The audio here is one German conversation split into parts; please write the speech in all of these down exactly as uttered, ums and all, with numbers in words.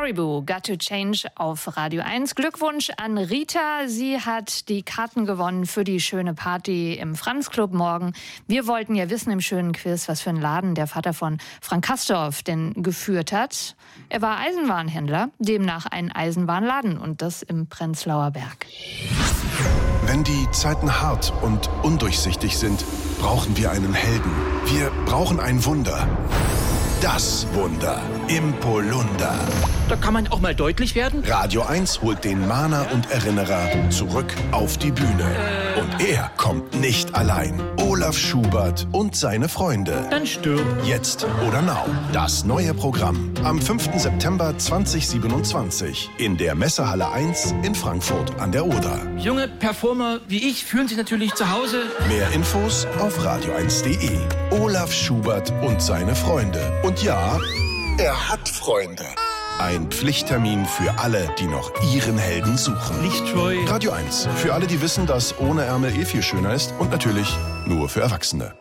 Caribou, Got to Change auf Radio eins. Glückwunsch an Rita. Sie hat die Karten gewonnen für die schöne Party im Franz-Club morgen. Wir wollten ja wissen im schönen Quiz, was für einen Laden der Vater von Frank Castorf denn geführt hat. Er war Eisenbahnhändler, demnach ein Eisenbahnladen und das im Prenzlauer Berg. Wenn die Zeiten hart und undurchsichtig sind, brauchen wir einen Helden. Wir brauchen ein Wunder. Das Wunder im Polunder. Da kann man auch mal deutlich werden. Radio eins holt den Mahner und Erinnerer zurück auf die Bühne. Äh. Und er kommt nicht allein. Olaf Schubert und seine Freunde. Dann stirb. Jetzt oder now. Das neue Programm. Am fünften September zweitausendsiebenundzwanzig in der Messehalle eins in Frankfurt an der Oder. Junge Performer wie ich fühlen sich natürlich zu Hause. Mehr Infos auf radio eins punkt de. Olaf Schubert und seine Freunde. Und ja, er hat Freunde. Ein Pflichttermin für alle, die noch ihren Helden suchen. Lichtscheu. Radio eins. Für alle, die wissen, dass ohne Ärmel eh viel schöner ist. Und natürlich nur für Erwachsene.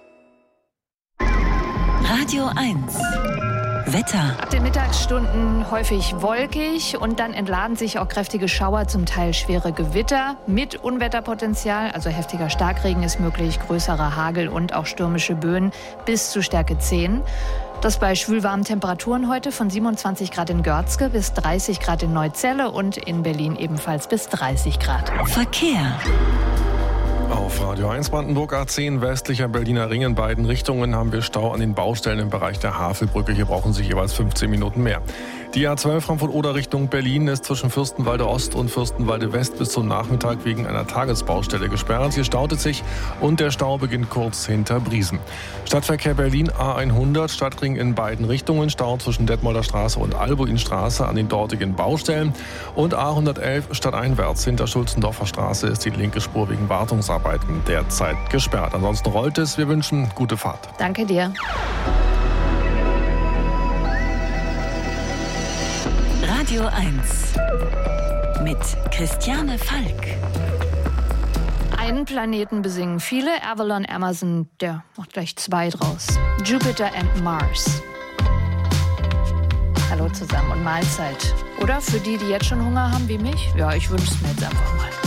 Radio eins. Wetter. Ab den Mittagsstunden häufig wolkig und dann entladen sich auch kräftige Schauer, zum Teil schwere Gewitter mit Unwetterpotenzial. Also heftiger Starkregen ist möglich, größerer Hagel und auch stürmische Böen bis zu Stärke zehn. Das bei schwülwarmen Temperaturen heute von siebenundzwanzig Grad in Görzge bis dreißig Grad in Neuzelle und in Berlin ebenfalls bis dreißig Grad. Verkehr. Auf Radio eins Brandenburg A zehn westlicher Berliner Ring in beiden Richtungen haben wir Stau an den Baustellen im Bereich der Havelbrücke. Hier brauchen Sie jeweils fünfzehn Minuten mehr. Die A zwölf Frankfurt-Oder Richtung Berlin ist zwischen Fürstenwalde Ost und Fürstenwalde West bis zum Nachmittag wegen einer Tagesbaustelle gesperrt. Hier staut es sich und der Stau beginnt kurz hinter Briesen. Stadtverkehr Berlin A hundert, Stadtring in beiden Richtungen, Stau zwischen Detmolder Straße und Albuinstraße an den dortigen Baustellen. Und A hundertelf stadteinwärts hinter Schulzendorfer Straße ist die linke Spur wegen Wartungsarbeiten derzeit gesperrt. Ansonsten rollt es. Wir wünschen gute Fahrt. Danke dir. Radio eins mit Christiane Falk. Einen Planeten besingen viele. Avalon Amazon, der macht gleich zwei draus. Jupiter and Mars. Hallo zusammen und Mahlzeit. Oder für die, die jetzt schon Hunger haben wie mich? Ja, ich wünsche es mir jetzt einfach mal.